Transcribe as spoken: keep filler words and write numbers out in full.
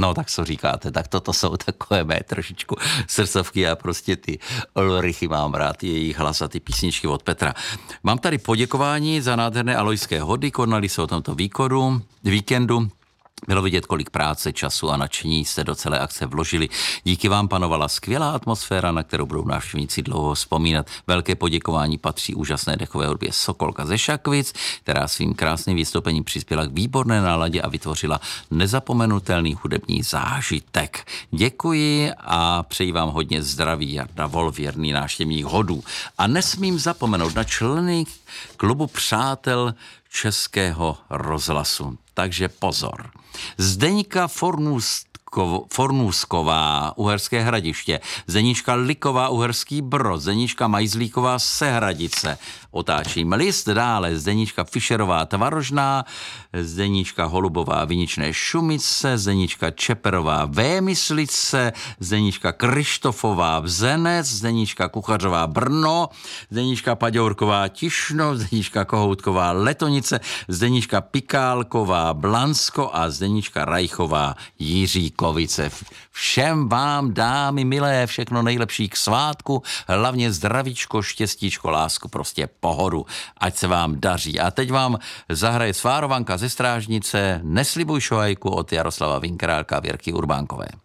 No tak co říkáte, tak toto jsou takové mé trošičku srdcovky a prostě ty Ulrichy mám rád, jejich hlas a ty písničky od Petra. Mám tady poděkování za nádherné alojské hody, konaly se o tomto výkonu, víkendu. Bylo vidět, kolik práce, času a nadšení jste do celé akce vložili. Díky vám panovala skvělá atmosféra, na kterou budou návštěvníci dlouho vzpomínat. Velké poděkování patří úžasné dechové hudbě Sokolka ze Šakvic, která svým krásným vystoupením přispěla k výborné náladě a vytvořila nezapomenutelný hudební zážitek. Děkuji a přeji vám hodně zdraví, Jarda Vol, věrný návštěvník hodů. A nesmím zapomenout na členy klubu přátel Českého rozhlasu. Takže pozor. Zdeňka Fornůstko, Fornůsková, Uherské Hradiště, Zdeníčka Liková, Uherský Brod, Zdeníčka Majzlíková, Sehradice. Otáčím list dále. Zdeníčka Fischerová, Tvarožná, Zdeníčka Holubová, Viničné Šumice, Zdeníčka Čeperová, Vémyslice, Zdeníčka Krištofová, Bzenec, Zdeníčka Kuchařová, Brno, Zdeníčka Paďourková, Tišno, Zdeníčka Kohoutková, Letonice, Zdeníčka Pikálková, Blansko a Zdeníčka Rajchová, Jiříkovice. Všem vám, dámy milé, všechno nejlepší k svátku, hlavně zdravíčko, štěstíčko, lásku, prostě pohodu. Ať se vám daří. A teď vám zahraje Svárovanka ze Strážnice Neslibuj šohajku od Jaroslava Vinkrálka a Věrky Urbánkové.